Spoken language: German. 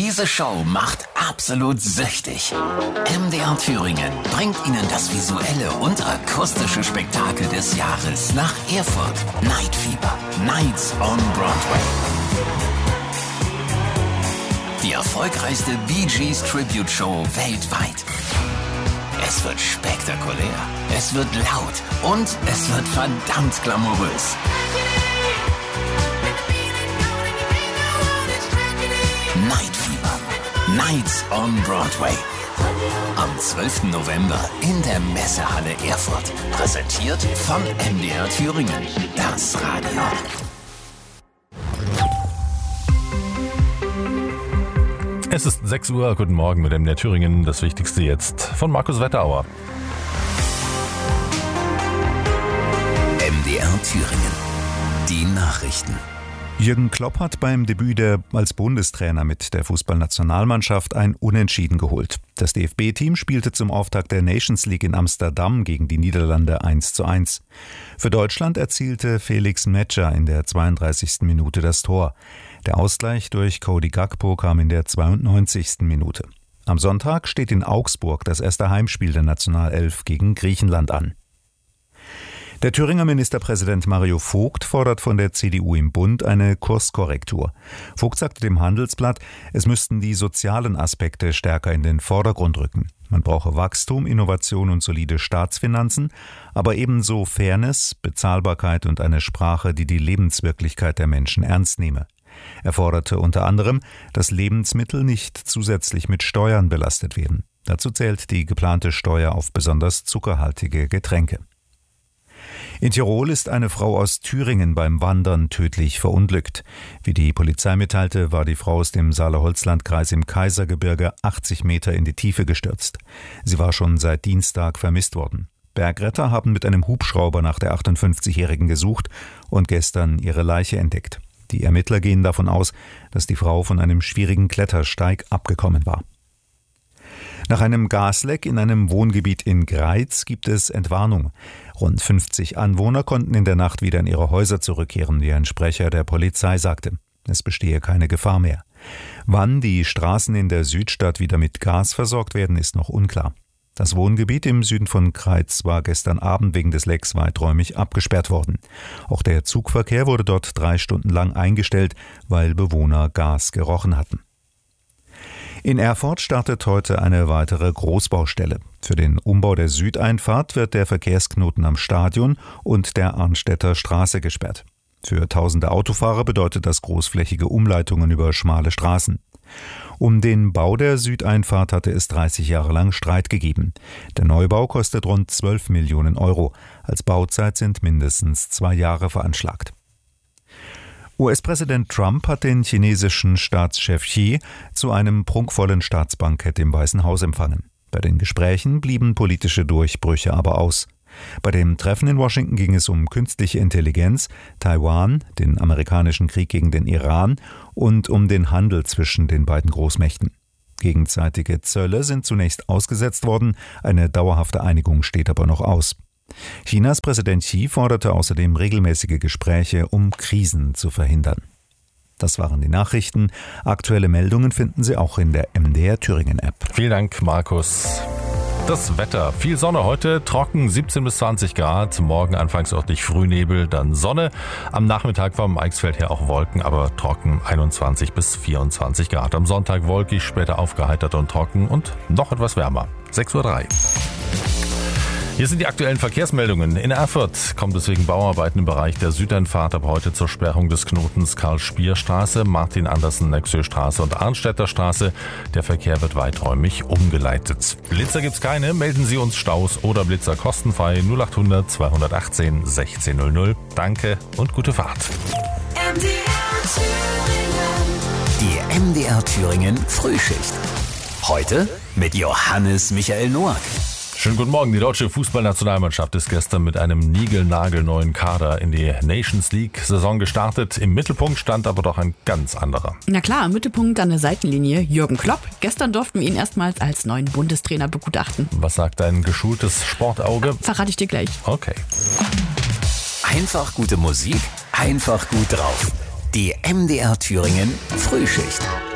Diese Show macht absolut süchtig. MDR Thüringen bringt Ihnen das visuelle und akustische Spektakel des Jahres nach Erfurt. Night Fever. Nights on Broadway. Die erfolgreichste Bee Gees Tribute Show weltweit. Es wird spektakulär, es wird laut und es wird verdammt glamourös. Night Fever. Nights on Broadway. Am 12. November in der Messehalle Erfurt. Präsentiert von MDR Thüringen. Das Radio. Es ist 6 Uhr. Guten Morgen mit MDR Thüringen. Das Wichtigste jetzt von Markus Wetterauer. MDR Thüringen. Die Nachrichten. Jürgen Klopp hat beim Debüt als Bundestrainer mit der Fußballnationalmannschaft ein Unentschieden geholt. Das DFB-Team spielte zum Auftakt der Nations League in Amsterdam gegen die Niederlande 1:1. Für Deutschland erzielte Felix Metscher in der 32. Minute das Tor. Der Ausgleich durch Cody Gakpo kam in der 92. Minute. Am Sonntag steht in Augsburg das erste Heimspiel der Nationalelf gegen Griechenland an. Der Thüringer Ministerpräsident Mario Vogt fordert von der CDU im Bund eine Kurskorrektur. Vogt sagte dem Handelsblatt, es müssten die sozialen Aspekte stärker in den Vordergrund rücken. Man brauche Wachstum, Innovation und solide Staatsfinanzen, aber ebenso Fairness, Bezahlbarkeit und eine Sprache, die die Lebenswirklichkeit der Menschen ernst nehme. Er forderte unter anderem, dass Lebensmittel nicht zusätzlich mit Steuern belastet werden. Dazu zählt die geplante Steuer auf besonders zuckerhaltige Getränke. In Tirol ist eine Frau aus Thüringen beim Wandern tödlich verunglückt. Wie die Polizei mitteilte, war die Frau aus dem Saale-Holzland-Kreis im Kaisergebirge 80 Meter in die Tiefe gestürzt. Sie war schon seit Dienstag vermisst worden. Bergretter haben mit einem Hubschrauber nach der 58-Jährigen gesucht und gestern ihre Leiche entdeckt. Die Ermittler gehen davon aus, dass die Frau von einem schwierigen Klettersteig abgekommen war. Nach einem Gasleck in einem Wohngebiet in Greiz gibt es Entwarnung. Rund 50 Anwohner konnten in der Nacht wieder in ihre Häuser zurückkehren, wie ein Sprecher der Polizei sagte. Es bestehe keine Gefahr mehr. Wann die Straßen in der Südstadt wieder mit Gas versorgt werden, ist noch unklar. Das Wohngebiet im Süden von Greiz war gestern Abend wegen des Lecks weiträumig abgesperrt worden. Auch der Zugverkehr wurde dort 3 Stunden lang eingestellt, weil Bewohner Gas gerochen hatten. In Erfurt startet heute eine weitere Großbaustelle. Für den Umbau der Südeinfahrt wird der Verkehrsknoten am Stadion und der Arnstädter Straße gesperrt. Für tausende Autofahrer bedeutet das großflächige Umleitungen über schmale Straßen. Um den Bau der Südeinfahrt hatte es 30 Jahre lang Streit gegeben. Der Neubau kostet rund 12 Millionen Euro. Als Bauzeit sind mindestens 2 Jahre veranschlagt. US-Präsident Trump hat den chinesischen Staatschef Xi zu einem prunkvollen Staatsbankett im Weißen Haus empfangen. Bei den Gesprächen blieben politische Durchbrüche aber aus. Bei dem Treffen in Washington ging es um künstliche Intelligenz, Taiwan, den amerikanischen Krieg gegen den Iran und um den Handel zwischen den beiden Großmächten. Gegenseitige Zölle sind zunächst ausgesetzt worden, eine dauerhafte Einigung steht aber noch aus. Chinas Präsident Xi forderte außerdem regelmäßige Gespräche, um Krisen zu verhindern. Das waren die Nachrichten. Aktuelle Meldungen finden Sie auch in der MDR Thüringen App. Vielen Dank, Markus. Das Wetter. Viel Sonne heute, trocken 17 bis 20 Grad. Morgen anfangs örtlich Frühnebel, dann Sonne. Am Nachmittag vom Eichsfeld her auch Wolken, aber trocken 21 bis 24 Grad. Am Sonntag wolkig, später aufgeheitert und trocken und noch etwas wärmer. 6:03 Uhr. Hier sind die aktuellen Verkehrsmeldungen. In Erfurt kommt es wegen Bauarbeiten im Bereich der Südeinfahrt ab heute zur Sperrung des Knotens Karl-Spier-Straße, Martin-Andersen-Nexö-Straße und Arnstädter Straße. Der Verkehr wird weiträumig umgeleitet. Blitzer gibt's keine. Melden Sie uns Staus oder Blitzer kostenfrei 0800 218 1600. Danke und gute Fahrt. Die MDR Thüringen Frühschicht. Heute mit Johannes Michael Noack. Schönen guten Morgen. Die deutsche Fußballnationalmannschaft ist gestern mit einem niegelnagelneuen Kader in die Nations League-Saison gestartet. Im Mittelpunkt stand aber doch ein ganz anderer. Na klar, im Mittelpunkt an der Seitenlinie Jürgen Klopp. Gestern durften wir ihn erstmals als neuen Bundestrainer begutachten. Was sagt dein geschultes Sportauge? Verrate ich dir gleich. Okay. Einfach gute Musik, einfach gut drauf. Die MDR Thüringen Frühschicht.